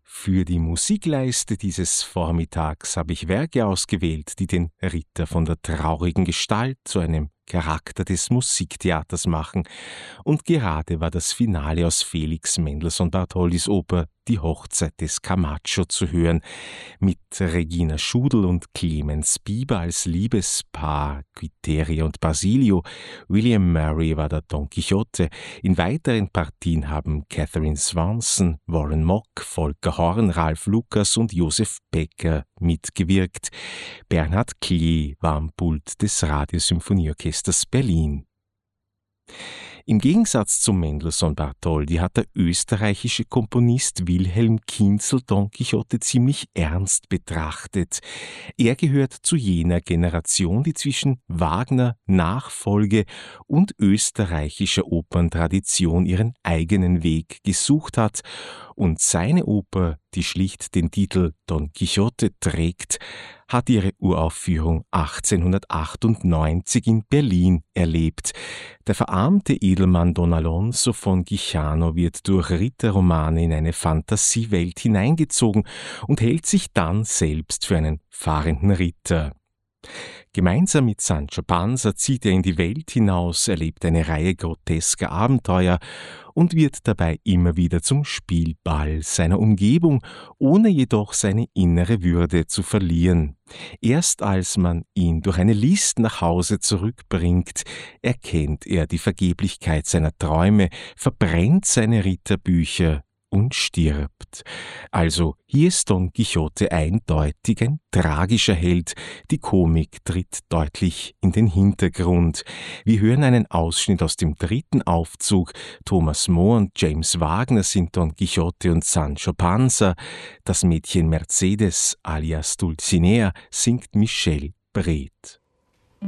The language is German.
Für die Musikleiste dieses Vormittags habe ich Werke ausgewählt, die den Ritter von der traurigen Gestalt zu einem Charakter des Musiktheaters machen. Und gerade war das Finale aus Felix Mendelssohn Bartholdys Oper Die Hochzeit des Camacho zu hören, mit Regina Schudel und Clemens Bieber als Liebespaar, Quiteria und Basilio. William Murray war der Don Quixote. In weiteren Partien haben Catherine Swanson, Warren Mock, Volker Horn, Ralf Lukas und Josef Becker mitgewirkt. Bernhard Klee war am Pult des Radiosymphonieorchesters Berlin. Im Gegensatz zu Mendelssohn Bartholdy hat der österreichische Komponist Wilhelm Kienzl Don Quixote ziemlich ernst betrachtet. Er gehört zu jener Generation, die zwischen Wagner, Nachfolge und österreichischer Operntradition ihren eigenen Weg gesucht hat. Und seine Oper, die schlicht den Titel Don Quixote trägt, hat ihre Uraufführung 1898 in Berlin erlebt. Der verarmte Edelmann Don Alonso von Guichano wird durch Ritterromane in eine Fantasiewelt hineingezogen und hält sich dann selbst für einen fahrenden Ritter. Gemeinsam mit Sancho Panza zieht er in die Welt hinaus, erlebt eine Reihe grotesker Abenteuer und wird dabei immer wieder zum Spielball seiner Umgebung, ohne jedoch seine innere Würde zu verlieren. Erst als man ihn durch eine List nach Hause zurückbringt, erkennt er die Vergeblichkeit seiner Träume, verbrennt seine Ritterbücher und stirbt. Also hier ist Don Quixote eindeutig ein tragischer Held. Die Komik tritt deutlich in den Hintergrund. Wir hören einen Ausschnitt aus dem 3. Aufzug. Thomas Mohr und James Wagner sind Don Quixote und Sancho Panza. Das Mädchen Mercedes alias Dulcinea singt Michelle Breth.